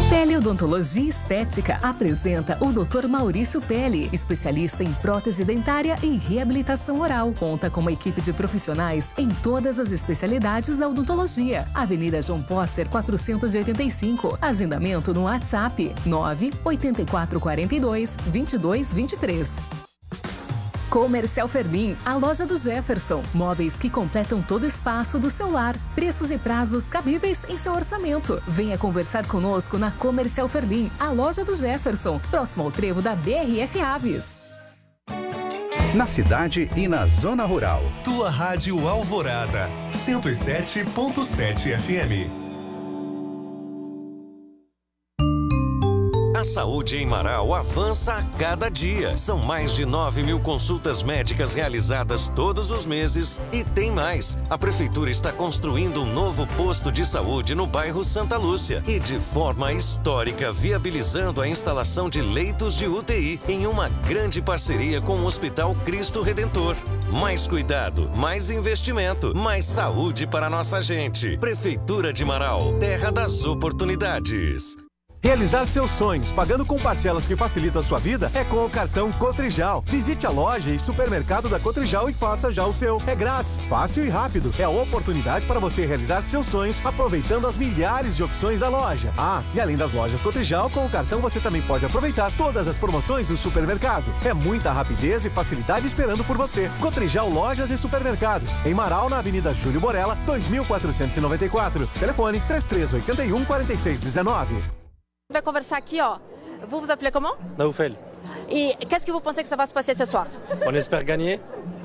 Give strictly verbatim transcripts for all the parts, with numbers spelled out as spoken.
Teleodontologia Estética apresenta o doutor Maurício Pelli, especialista em prótese dentária e reabilitação oral. Conta com uma equipe de profissionais em todas as especialidades da odontologia. Avenida João Posser, quatrocentos e oitenta e cinco. Agendamento no WhatsApp nove oito quatro quatro dois, dois dois dois três. Comercial Ferlim, a loja do Jefferson. Móveis que completam todo o espaço do seu lar. Preços e prazos cabíveis em seu orçamento. Venha conversar conosco na Comercial Ferlim, a loja do Jefferson, próximo ao trevo da B R F Aves. Na cidade e na zona rural. Tua Rádio Alvorada, cento e sete ponto sete F M. A saúde em Marau avança a cada dia. São mais de nove mil consultas médicas realizadas todos os meses e tem mais. A Prefeitura está construindo um novo posto de saúde no bairro Santa Lúcia e de forma histórica viabilizando a instalação de leitos de U T I em uma grande parceria com o Hospital Cristo Redentor. Mais cuidado, mais investimento, mais saúde para nossa gente. Prefeitura de Marau, terra das oportunidades. Realizar seus sonhos pagando com parcelas que facilitam a sua vida é com o cartão Cotrijal. Visite a loja e supermercado da Cotrijal e faça já o seu. É grátis, fácil e rápido. É a oportunidade para você realizar seus sonhos aproveitando as milhares de opções da loja. Ah, e além das lojas Cotrijal, com o cartão você também pode aproveitar todas as promoções do supermercado. É muita rapidez e facilidade esperando por você. Cotrijal Lojas e Supermercados. Em Marau, na Avenida Júlio Borella, dois mil quatrocentos e noventa e quatro. Telefone três três oito um, quatro seis um nove. Vai conversar aqui, ó. Vous vous appelez comment? Naoufel. Et qu'est-ce que vous pensez que ça va se passer ce soir? On espère gagner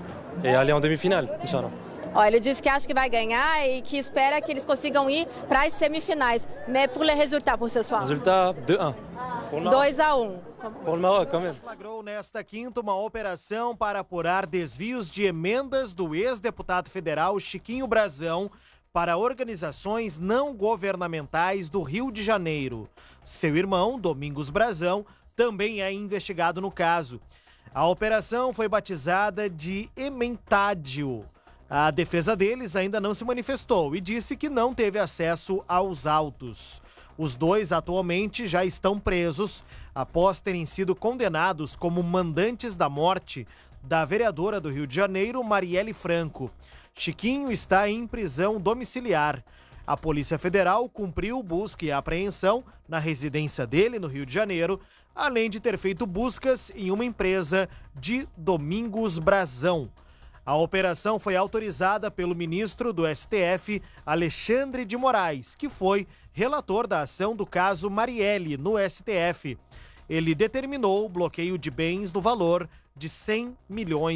et aller en demi-finale, Inch'Allah. Ó, ele disse que acha que vai ganhar e que espera que eles consigam ir para as semifinais. Mais pour les résultats pour ce soir? Résultat deux a un. dois a um. Pour le Maroc, quand même. Flagrou nesta quinta uma operação para apurar desvios de emendas do ex-deputado federal Chiquinho Brazão para organizações não governamentais do Rio de Janeiro. Seu irmão, Domingos Brazão, também é investigado no caso. A operação foi batizada de Ementádio. A defesa deles ainda não se manifestou e disse que não teve acesso aos autos. Os dois atualmente já estão presos após terem sido condenados como mandantes da morte da vereadora do Rio de Janeiro, Marielle Franco. Chiquinho está em prisão domiciliar. A Polícia Federal cumpriu busca e apreensão na residência dele, no Rio de Janeiro, além de ter feito buscas em uma empresa de Domingos Brazão. A operação foi autorizada pelo ministro do S T F, Alexandre de Moraes, que foi relator da ação do caso Marielle no S T F. Ele determinou o bloqueio de bens no valor de cem milhões